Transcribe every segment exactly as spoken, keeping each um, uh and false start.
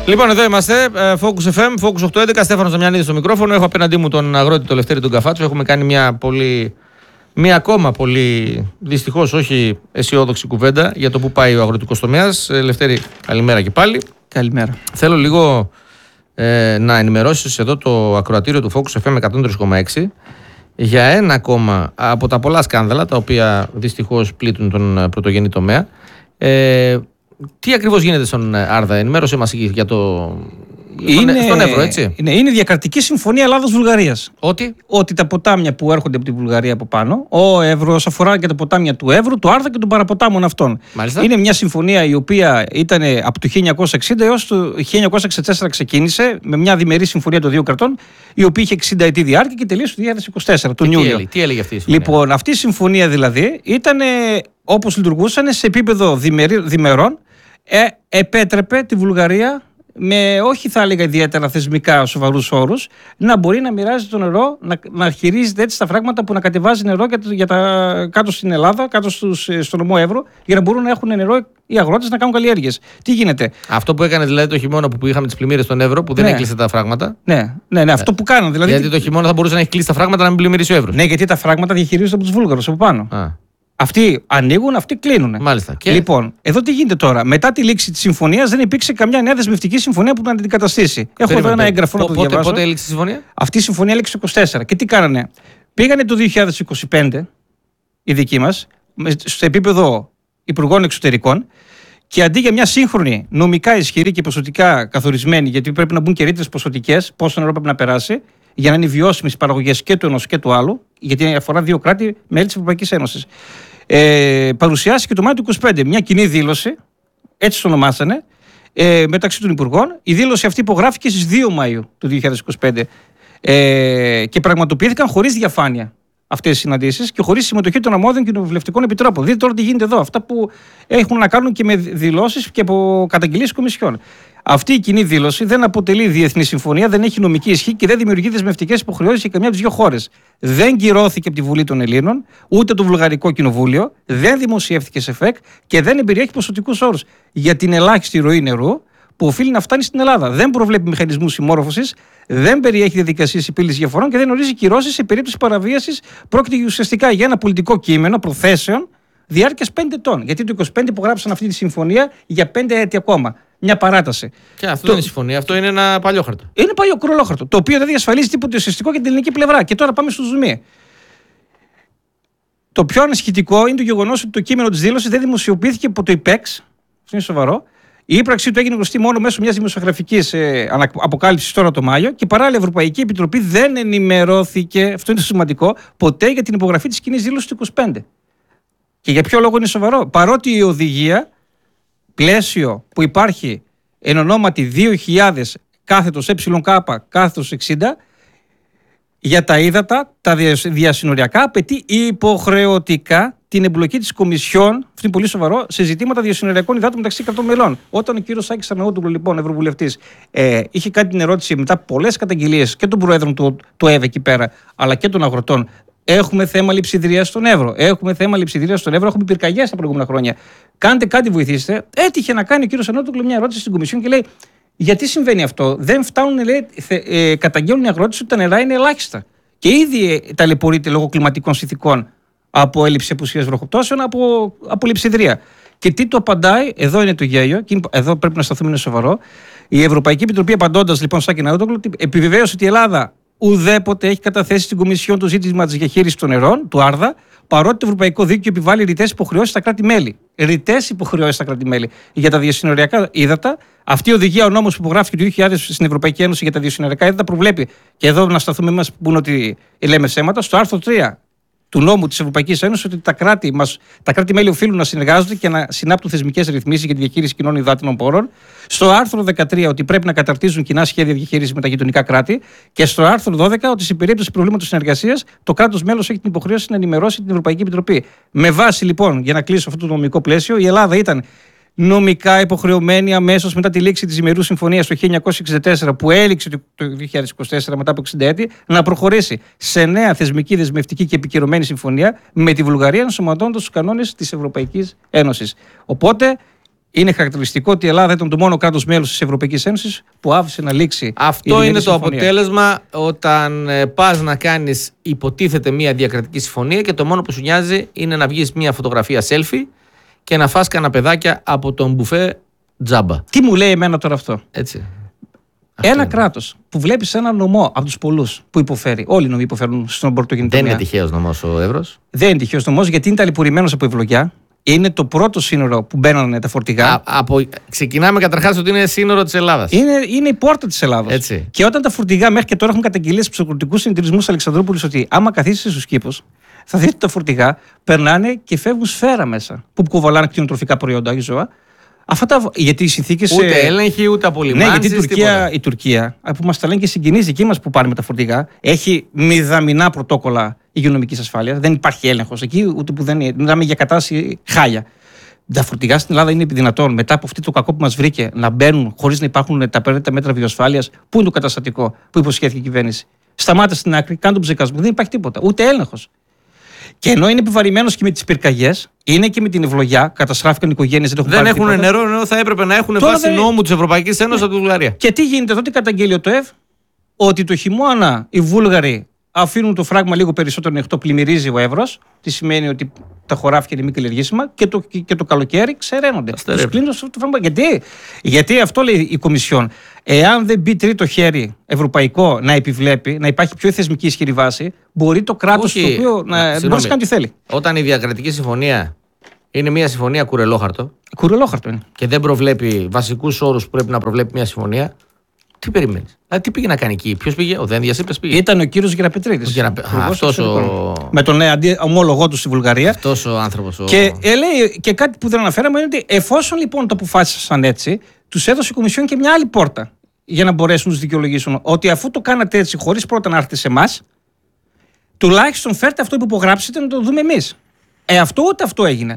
Λοιπόν, εδώ είμαστε. Focus εφ εμ, Focus οκτακόσια έντεκα. Στέφανος Δαμιανίδης στο μικρόφωνο. Έχω απέναντί μου τον αγρότη, τον Λευτέρη τον Καφάτσο. Έχουμε κάνει μια πολύ. Μία ακόμα πολύ δυστυχώς όχι αισιόδοξη κουβέντα για το που πάει ο αγροτικός τομέας. Λευτέρη, καλημέρα και πάλι. Καλημέρα. Θέλω λίγο ε, να ενημερώσεις εδώ το ακροατήριο του Focus εφ εμ εκατόν τρία κόμμα έξι για ένα ακόμα από τα πολλά σκάνδαλα τα οποία δυστυχώς πλήττουν τον πρωτογενή τομέα. Ε, τι ακριβώς γίνεται στον Άρδα, ενημέρωσε μας για το. Είναι, στον Εύρο, έτσι. Είναι, είναι διακρατική συμφωνία Ελλάδος-Βουλγαρίας. Ότι? Ότι τα ποτάμια που έρχονται από τη Βουλγαρία από πάνω, ο Εύρος αφορά και τα ποτάμια του Εύρου, του Άρδα και των παραποτάμων αυτών. Μάλιστα. Είναι μια συμφωνία η οποία ήταν από το χίλια εννιακόσια εξήντα έως το χίλια εννιακόσια εξήντα τέσσερα ξεκίνησε με μια διμερή συμφωνία των δύο κρατών, η οποία είχε εξήντα ετή διάρκεια και τελείωσε το δύο χιλιάδες είκοσι τέσσερα, τον Ιούλιο. Τι, τι έλεγε αυτή η συμφωνία? Λοιπόν, αυτή η συμφωνία δηλαδή ήταν όπως λειτουργούσαν σε επίπεδο διμερι, διμερών, ε, επέτρεπε τη Βουλγαρία με όχι θα έλεγα ιδιαίτερα θεσμικά σοβαρούς όρους, να μπορεί να μοιράζει το νερό, να, να χειρίζεται έτσι τα φράγματα που να κατεβάζει νερό για, για τα, κάτω στην Ελλάδα, κάτω στους, στο νομό Εύρο, για να μπορούν να έχουν νερό οι αγρότες να κάνουν καλλιέργειες. Τι γίνεται? Αυτό που έκανε δηλαδή το χειμώνα που είχαμε τις πλημμύρες στον Εύρο, που δεν ναι. έκλεισε τα φράγματα. Ναι, ναι, ναι, αυτό που κάνανε. Δηλαδή, γιατί το χειμώνα θα μπορούσε να έχει κλείσει τα φράγματα να μην πλημμυρίσει ο Εύρος. Ναι, γιατί τα φράγματα διαχειρίζονται από τους Βούλγαρους από πάνω. Α. Αυτοί ανοίγουν, αυτοί κλείνουν. Μάλιστα. Και... Λοιπόν, εδώ τι γίνεται τώρα? Μετά τη λήξη της συμφωνίας δεν υπήρξε καμιά νέα δεσμευτική συμφωνία που να την αντικαταστήσει. Έχω εδώ ένα έγγραφο να το πότε, διαβάσω. Πότε έληξε η συμφωνία? Αυτή η συμφωνία έληξε το είκοσι τέσσερα. Και τι κάνανε? Πήγανε το δύο χιλιάδες είκοσι πέντε οι δικοί μας, στο επίπεδο Υπουργών Εξωτερικών, και αντί για μια σύγχρονη, νομικά ισχυρή και ποσοτικά καθορισμένη, γιατί πρέπει να μπουν και ρήτρες ποσοτικές, πόσο νερό πρέπει να περάσει, για να είναι βιώσιμες οι παραγωγές και του ενός και του άλλου, γιατί αφορά δύο κράτη μέλη της Ευρωπαϊκής Ένωσης. Ε, παρουσιάστηκε το Μάιο του είκοσι πέντε μια κοινή δήλωση, έτσι το ονομάσανε, ε, μεταξύ των Υπουργών. Η δήλωση αυτή υπογράφηκε στις δύο Μαΐου του δύο χιλιάδες είκοσι πέντε ε, και πραγματοποιήθηκαν χωρίς διαφάνεια αυτές οι συναντήσεις και χωρίς συμμετοχή των αρμόδιων κοινοβουλευτικών επιτρόπων. Δείτε τώρα τι γίνεται εδώ. Αυτά που έχουν να κάνουν και με δηλώσεις και από καταγγελίες κομισιών. Αυτή η κοινή δήλωση δεν αποτελεί διεθνή συμφωνία, δεν έχει νομική ισχύ και δεν δημιουργεί δεσμευτικές υποχρεώσεις για καμιά από τις δύο χώρες. Δεν κυρώθηκε από τη Βουλή των Ελλήνων, ούτε το Βουλγαρικό Κοινοβούλιο, δεν δημοσιεύθηκε σε ΦΕΚ και δεν εμπεριέχει ποσοτικούς όρους για την ελάχιστη ροή νερού που οφείλει να φτάνει στην Ελλάδα. Δεν προβλέπει μηχανισμούς συμμόρφωσης, δεν περιέχει διαδικασίες επίλυσης διαφορών και δεν ορίζει κυρώσεις σε περίπτωση παραβίασης. Πρόκειται ουσιαστικά για ένα πολιτικό κείμενο προθέσεων διάρκειας πέντε ετών. Γιατί το είκοσι πέντε υπογράψαν αυτή τη συμφωνία για πέντε έτη ακόμα. Μια παράταση. Και αυτό το... δεν είναι συμφωνία, αυτό είναι ένα παλιόχαρτο. Είναι παλιό κρολόχαρτο, το οποίο δεν διασφαλίζει τίποτα ουσιαστικό για την ελληνική πλευρά. Και τώρα πάμε στο ζουμί. Το πιο ανησυχητικό είναι το γεγονός ότι το κείμενο της δήλωσης δεν δημοσιοποιήθηκε από το ΙΠΕΞ. Αυτό είναι σοβαρό. Η ύπαρξή του έγινε γνωστή μόνο μέσω μιας δημοσιογραφικής ε, αποκάλυψης τώρα το Μάιο και παράλληλα η Ευρωπαϊκή Επιτροπή δεν ενημερώθηκε, αυτό είναι το σημαντικό, ποτέ για την υπογραφή της κοινής δήλωσης του είκοσι πέντε. Και για ποιο λόγο είναι σοβαρό? Παρότι η οδηγία πλαίσιο που υπάρχει εν ονόματι δύο χιλιάδες κάθετος ΕΚ κάθετος εξήντα για τα ύδατα, τα διασυνοριακά, απαιτεί υποχρεωτικά την εμπλοκή της Κομισιόν, αυτό είναι πολύ σοβαρό, σε ζητήματα διασυνοριακών υδάτων μεταξύ κρατών μελών. Όταν ο κύριος Σάκης Αρναούτογλου, λοιπόν, Ευρωβουλευτής, ε, είχε κάνει την ερώτηση μετά πολλές καταγγελίες και των Προέδρων του, του ΕΒ εκεί πέρα, αλλά και των αγροτών. Έχουμε θέμα λειψιδρίας στον Εύρο. Έχουμε θέμα λειψιδρίας στον Εύρο. Έχουμε πυρκαγιές τα προηγούμενα χρόνια. Κάντε κάτι, βοηθήστε. Έτυχε να κάνει ο κύριος Αρναούτογλου μια ερώτηση στην Κομισιόν και λέει: γιατί συμβαίνει αυτό? Δεν φτάνουν, λέει, θε, ε, καταγγέλνουν οι αγρότες ότι τα νερά είναι ελάχιστα. Και ήδη ε, ταλαιπωρείται λόγω κλιματικών συνθηκών από έλλειψη απουσίας βροχοπτώσεων, από, από λειψιδρία. Και τι το απαντάει? Εδώ είναι το γέλιο, και εδώ πρέπει να σταθούμε, είναι σοβαρό. Η Ευρωπαϊκή Επιτροπή, απαντώντας λοιπόν στον Σάκη Αρναούτογλου, επιβεβαίωσε ότι η Ελλάδα ουδέποτε έχει καταθέσει στην Κομισιόν το ζήτημα της διαχείρισης των νερών, του Άρδα, παρότι το Ευρωπαϊκό Δίκαιο επιβάλλει ρητές υποχρεώσεις στα κράτη-μέλη. Ρητές υποχρεώσεις στα κράτη-μέλη για τα διασυνοριακά ύδατα. Αυτή η οδηγία, ο νόμος που υπογράφηκε το δύο χιλιάδες στην Ευρωπαϊκή Ένωση για τα διασυνοριακά ύδατα, προβλέπει, και εδώ να σταθούμε εμάς που πούν ότι λέμε ψέματα, στο άρθρο τρία του νόμου της Ευρωπαϊκής Ένωσης, ότι τα, κράτη μας, τα κράτη-μέλη οφείλουν να συνεργάζονται και να συνάπτουν θεσμικές ρυθμίσεις για τη διαχείριση κοινών υδάτινων πόρων. Στο άρθρο δεκατρία ότι πρέπει να καταρτίζουν κοινά σχέδια διαχείρισης με τα γειτονικά κράτη. Και στο άρθρο δώδεκα ότι σε περίπτωση προβλήματος συνεργασίας το κράτος μέλος έχει την υποχρέωση να ενημερώσει την Ευρωπαϊκή Επιτροπή. Με βάση λοιπόν, για να κλείσω αυτό το νομικό πλαίσιο, η Ελλάδα ήταν νομικά υποχρεωμένη αμέσως μετά τη λήξη της διμερούς συμφωνίας το χίλια εννιακόσια εξήντα τέσσερα, που έληξε το δύο χιλιάδες είκοσι τέσσερα μετά από εξήντα έτη, να προχωρήσει σε νέα θεσμική, δεσμευτική και επικυρωμένη συμφωνία με τη Βουλγαρία, ενσωματώνοντας τους κανόνες της Ευρωπαϊκής Ένωσης. Οπότε Είναι χαρακτηριστικό ότι η Ελλάδα ήταν το μόνο κράτος μέλος της Ευρωπαϊκής Ένωσης που άφησε να λήξει. Αυτό είναι το αποτέλεσμα όταν ε, πας να κάνεις υποτίθεται μια διακρατική συμφωνία και το μόνο που σου νοιάζει είναι να βγεις μια φωτογραφία selfie και να φας καναπεδάκια από τον μπουφέ τζάμπα. Τι μου λέει εμένα τώρα αυτό? Έτσι. Ένα κράτος που βλέπεις ένα νομό από τους πολλούς που υποφέρει. Όλοι οι νομοί υποφέρουν στον πρωτογενή τομέα. Δεν είναι τυχαίος νομός ο Εύρος. Δεν είναι τυχαίος νομός γιατί είναι ταλαιπωρημένος από ευλογιά. Είναι το πρώτο σύνορο που μπαίνανε τα φορτηγά. Α, από, ξεκινάμε καταρχάς ότι είναι σύνορο της Ελλάδας. Είναι, είναι η πόρτα της Ελλάδας. Και όταν τα φορτηγά μέχρι και τώρα έχουν καταγγελίες στους ψυχοκριτικούς συνεταιρισμούς Αλεξανδρούπολης ότι άμα καθίσεις στους κήπους, θα δείτε τα φορτηγά περνάνε και φεύγουν σφαίρα μέσα. Που κουβαλάνε κτηνοτροφικά προϊόντα ή ζώα. Αυτά τα, γιατί οι συνθήκες. Ούτε ε... έλεγχοι, ούτε απολυμάνσεις. Ναι, γιατί η Τουρκία, η Τουρκία, που μας τα λένε και συγκινείς δική μας που πάρει με τα φορτηγά, έχει μηδαμινά πρωτόκολλα υγειονομικής ασφάλειας. Δεν υπάρχει έλεγχος εκεί, ούτε που δεν είναι. Μιλάμε για κατάσταση χάλια. Τα φορτηγά στην Ελλάδα είναι δυνατόν μετά από αυτό το κακό που μας βρήκε να μπαίνουν χωρίς να υπάρχουν τα απαραίτητα μέτρα βιοασφάλειας? Πού είναι το καταστατικό που υποσχέθηκε η κυβέρνηση? Σταμάτα στην άκρη, κάνε τον ψεκασμό. Δεν υπάρχει τίποτα, ούτε έλεγχος. Και ενώ είναι επιβαρημένος και με τις πυρκαγιές, είναι και με την ευλογιά. Καταστράφηκαν οι οικογένειες, δεν έχουν Δεν έχουν νερό, ενώ θα έπρεπε να έχουν βάσει δεν... νόμου της Ευρωπαϊκής Ένωσης από τη Βουλγαρία. Και τι γίνεται τότε, καταγγέλει ο ΤΟΕΒ ότι το χειμώνα οι Βούλγαροι αφήνουν το φράγμα λίγο περισσότερο ανοιχτό, πλημμυρίζει ο Εύρος. Τι σημαίνει ότι τα χωράφια είναι μη καλλιεργήσιμα και το, και το καλοκαίρι ξεραίνονται. Τους κλείνουν στο φράγμα. Γιατί? Γιατί αυτό λέει η Κομισιόν. Εάν δεν μπει τρίτο χέρι ευρωπαϊκό να επιβλέπει, να υπάρχει πιο θεσμική ισχυρή βάση, μπορεί το κράτος το οποίο να, να μπορεί να κάνει τι θέλει. Όταν η διακρατική συμφωνία είναι μια συμφωνία κουρελόχαρτο. Κουρελόχαρτο είναι. Και δεν προβλέπει βασικούς όρους που πρέπει να προβλέπει μια συμφωνία. Τι περιμένεις? Δηλαδή, τι πήγε να κάνει εκεί? Ποιος πήγε? Ο Δένδιας είπες πήγε? Ήταν ο κύριος Γεραπετρίδης. Γεραπε... Αυτός ο... Με τον αντί... ομόλογό του στη Βουλγαρία. Αυτός ο άνθρωπος. Ο... Και ε, λέει και κάτι που δεν αναφέραμε είναι ότι εφόσον λοιπόν το αποφάσισαν έτσι, τους έδωσε η Κομισιόν και μια άλλη πόρτα για να μπορέσουν να τους δικαιολογήσουν ότι αφού το κάνατε έτσι χωρίς πρώτα να έρθετε σε εμάς, τουλάχιστον φέρτε αυτό που υπογράψετε να το δούμε εμείς. Ε, αυτό ούτε αυτό έγινε.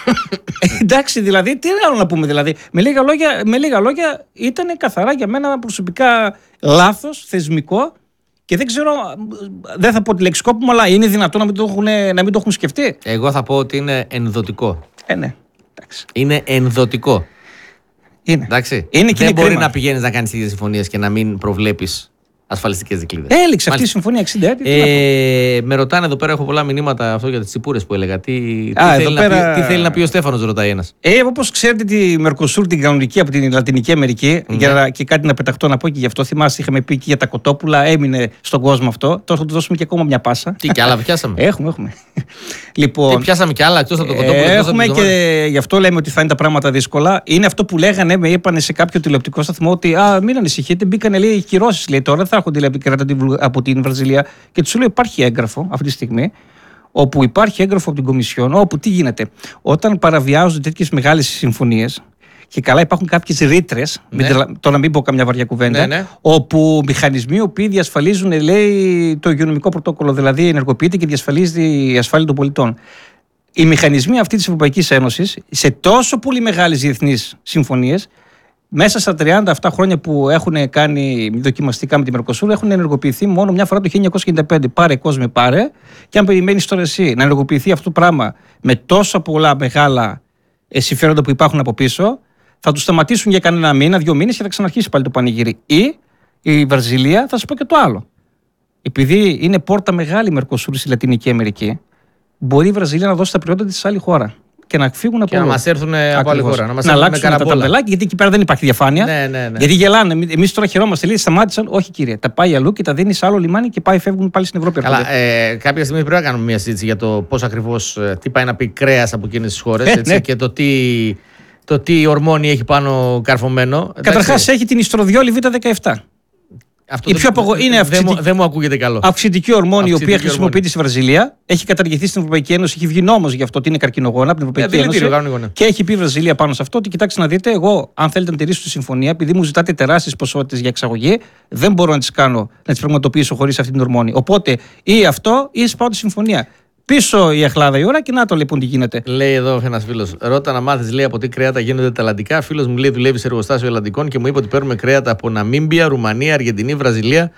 ε, εντάξει, δηλαδή, τι άλλο να πούμε, δηλαδή. Με λίγα λόγια, με λίγα λόγια ήταν καθαρά για μένα προσωπικά λάθος, θεσμικό και δεν ξέρω, δεν θα πω τη λεξικόπημα, αλλά είναι δυνατόν να μην το έχουν, να μην το έχουν σκεφτεί. Εγώ θα πω ότι είναι ενδοτικό. Ε, ναι. Εντάξει. Είναι ενδοτικό. Είναι. Εντάξει. Είναι και δεν είναι μπορεί κρίμα. να πηγαίνεις να κάνεις τέτοιες συμφωνίες και να μην προβλέπεις ασφαλιστικές δικλείδες. Έληξε αυτή η συμφωνία εξήντα έτη. Ε, με ρωτάνε εδώ πέρα, έχω πολλά μηνύματα αυτό για τις τσιπούρες που έλεγα. Τι, Α, τι, θέλει πέρα... να πει, τι θέλει να πει ο Στέφανος, ρωτάει ένας. Ε, όπως ξέρετε τη Μερκοσούρ, την κανονική από την Λατινική Αμερική, mm. για, και κάτι να πεταχτώ να πω και γι' αυτό, θυμάστε, είχαμε πει και για τα κοτόπουλα, έμεινε στον κόσμο αυτό. Τώρα θα του δώσουμε και ακόμα μια πάσα. Τι κι άλλα πιάσαμε? έχουμε, έχουμε. Λοιπόν, τι πιάσαμε κι άλλα εκτός από το κοτόπουλο? Ε, έχουμε και γι' αυτό λέμε ότι θα είναι τα πράγματα δύσκολα. Είναι αυτό που λέγανε, με είπανε σε κάποιο τηλεοπτικό σταθμό ότι α, μην ανησυχείτε, μπήκανε λέει κυρώσεις. Λέει τώρα δεν θα έχουν τηλεοπτικά από την Βραζιλία. Και του λέω υπάρχει έγγραφο αυτή τη στιγμή, όπου υπάρχει έγγραφο από την Κομισιόν, όπου τι γίνεται. Όταν παραβιάζονται τέτοιες μεγάλες συμφωνίες, και καλά υπάρχουν κάποιες ρήτρες, ναι. Τώρα μην πω καμιά βαριά κουβέντα, ναι, ναι. όπου μηχανισμοί οι οποίοι διασφαλίζουν, λέει, το υγειονομικό πρωτόκολλο, δηλαδή ενεργοποιείται και διασφαλίζει η ασφάλεια των πολιτών. Οι μηχανισμοί αυτή της Ευρωπαϊκής Ένωσης, σε τόσο πολύ μεγάλες διεθνείς συμφωνίες, μέσα στα τριάντα αυτά χρόνια που έχουν κάνει δοκιμαστικά με τη Μερκοσούρ, έχουν ενεργοποιηθεί μόνο μια φορά το χίλια εννιακόσια ενενήντα πέντε. Πάρε κόσμο, πάρε. Και αν περιμένεις τώρα εσύ να ενεργοποιηθεί αυτό το πράγμα με τόσα πολλά μεγάλα συμφέροντα που υπάρχουν από πίσω, θα του σταματήσουν για κανένα μήνα, δύο μήνες και θα ξαναρχίσει πάλι το πανηγύρι. Ή η Βραζιλία, θα σου πω και το άλλο. Επειδή είναι πόρτα μεγάλη η Μερκοσούρ στη Λατινική Αμερική, μπορεί η Βραζιλία να δώσει τα προϊόντα της σε άλλη χώρα. Και να φύγουν και από να μας έρθουν από άλλη χώρα. Να, μας να αλλάξουν τα ταμπελάκια, γιατί εκεί πέρα δεν υπάρχει διαφάνεια. Ναι, ναι, ναι. Γιατί γελάνε. Εμείς τώρα χαιρόμαστε. Λέει, σταμάτησαν. Όχι, κύριε. Τα πάει αλλού και τα δίνει σε άλλο λιμάνι και πάει, φεύγουν πάλι στην Ευρώπη. Αλλά ε, κάποια στιγμή πρέπει να κάνουμε μια συζήτηση για το πώς ακριβώς, τι πάει να πει κρέας από εκείνες τις χώρες ε, ναι. και το τι, το τι ορμόνι έχει πάνω καρφωμένο. Καταρχάς έχει την ιστροδιόλη β δεκαεπτά. Αυτό η πιο απογο... είναι αυξητική... δεν, μου, δεν μου ακούγεται καλό. Αυξητική ορμόνη, η οποία χρησιμοποιείται στη Βραζιλία. Έχει καταργηθεί στην Ευρωπαϊκή Ένωση. Έχει βγει νόμος γι' αυτό ότι είναι καρκινογόνα από την Ευρωπαϊκή yeah, Ένωση. Ένωση. Και έχει πει η Βραζιλία πάνω σε αυτό ότι κοιτάξτε να δείτε, εγώ αν θέλετε να τηρήσω τη συμφωνία, επειδή μου ζητάτε τεράστιες ποσότητες για εξαγωγή, δεν μπορώ να τις κάνω, να τις πραγματοποιήσω χωρίς αυτή την ορμόνη. Οπότε ή αυτό ή σπάω τη συμφωνία. Πίσω η Αχλάδα η ώρα και να το λοιπόν τι γίνεται. Λέει εδώ ένας φίλος. Ρώτα να μάθεις, λέει, από τι κρέατα γίνονται τα ελλαντικά. Φίλος μου λέει δουλεύει σε εργοστάσιο ελλαντικών και μου είπε ότι παίρνουμε κρέατα από Ναμίμπια, Ρουμανία, Αργεντινή, Βραζιλία.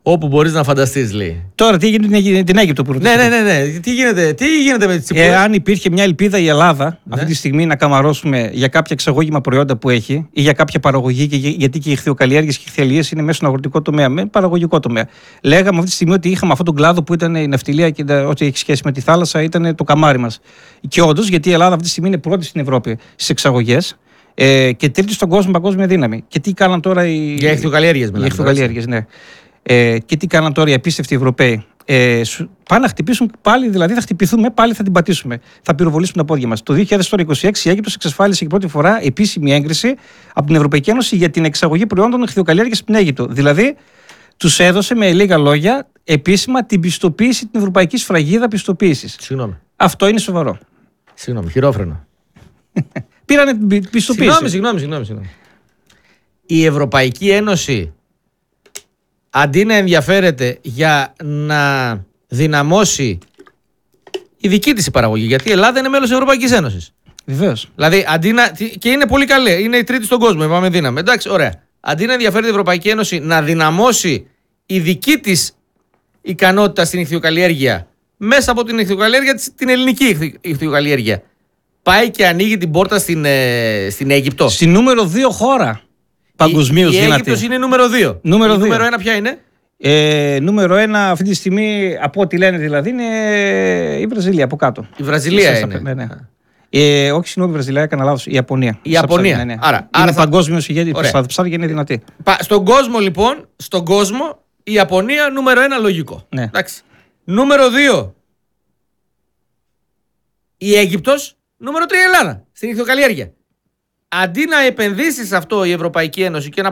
όπου μπορείς να φανταστείς, λέει. Τώρα τι γίνεται με την Αίγυπτο που Ναι, ναι, ναι, ναι. Τι γίνεται, τι γίνεται με τις τσιπούλες. Εάν υπήρχε μια ελπίδα η Ελλάδα Ναι. αυτή τη στιγμή να καμαρώσουμε για κάποια εξαγώγημα προϊόντα που έχει ή για κάποια παραγωγή, και, γιατί και οι ηχθειοκαλλιέργειες και οι ηχθειαλίες είναι μέσα στον αγροτικό τομέα, με παραγωγικό τομέα. Λέγαμε αυτή τη στιγμή ότι είχαμε αυτόν τον κλάδο που ήταν η ναυτιλία και τα- ό,τι έχει σχέση με τη θάλασσα ήταν το καμάρι μας. Και όντως, γιατί η Ελλάδα αυτή τη στιγμή είναι πρώτη στην Ευρώπη στις εξαγωγές ε, και τρίτη στον κόσμο παγκόσμια δύναμη. Και τι κάναν τώρα οι. Για ηχθειοκαλλιέργειες Οι μιλάμε. ηχθειοκαλλιέργειες, ναι. Ε, και τι κάναν τώρα οι απίστευτοι Ευρωπαίοι. Ε, σου- πάνε να χτυπήσουν πάλι, δηλαδή θα χτυπηθούμε, πάλι θα την πατήσουμε. Θα πυροβολήσουμε τα πόδια μας. Το δύο χιλιάδες είκοσι έξι η Αίγυπτος εξασφάλισε για πρώτη φορά επίσημη έγκριση από την Ευρωπαϊκή Ένωση για την εξαγωγή προϊόντων ηχθειοκαλλιέργειας στην Αίγυπτο. Δηλαδή, τους έδωσε με λίγα λόγια επίσημα την πιστοποίηση, την ευρωπαϊκή σφραγίδα πιστοποίησης. Συγγνώμη. Αυτό είναι σοβαρό. Συγγνώμη, χειρόφρενο. Πήρανε την πι- πιστοποίηση. Συγγνώμη, συγγνώμη, συγγνώμη, συγγνώμη. Η Ευρωπαϊκή Ένωση αντί να ενδιαφέρεται για να δυναμώσει η δική της η παραγωγή, γιατί η Ελλάδα είναι μέλος της Ευρωπαϊκής Ένωσης. Βεβαίως. Δηλαδή, αντί να, και είναι πολύ καλή, είναι η τρίτη στον κόσμο, είπαμε δύναμη. Εντάξει, ωραία. Αντί να ενδιαφέρεται η Ευρωπαϊκή Ένωση να δυναμώσει η δική της ικανότητα στην ηχθειοκαλλιέργεια μέσα από την ηχθειοκαλλιέργεια, της- την ελληνική ηχθη- ηχθειοκαλλιέργεια, πάει και ανοίγει την πόρτα στην, ε, στην Αίγυπτο. Στη νούμερο δύο χώρα παγκοσμίως Η, η δυνατή. Αίγυπτος είναι νούμερο δύο. Νούμερο η δύο. νούμερο ένα ποια είναι? Ε, νούμερο ένα αυτή τη στιγμή, από ό,τι λένε δηλαδή, είναι η Βραζιλία από κάτω. Η Βραζιλία Ίσα- είναι. Ναι, ναι. Ε, όχι, συγγνώμη, η Βραζιλία, έκανα λάθος. Η Ιαπωνία. Η Ιαπωνία. Στα ψάρια, ναι, ναι. Άρα- είναι άρα θα- παγκόσμιο ηγέτη. Ωραία. Στα ψάρια είναι δυνατή. Πα- Στον κόσμο λοιπόν, στον κόσμο, η Ιαπωνία νούμερο ένα λογικό. Ναι. Εντάξει. Νούμερο δύο, η Αίγυπτος. Νούμερο τρία, η Ελλάδα. Στην ηχθειοκαλλιέργεια. Αντί να επενδύσει σε αυτό η Ευρωπαϊκή Ένωση και να